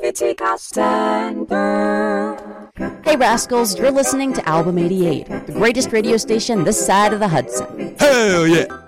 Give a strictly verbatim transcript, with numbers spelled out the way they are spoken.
City Center. Hey Rascals, you're listening to Album eighty-eight, the greatest radio station this side of the Hudson. Hell yeah!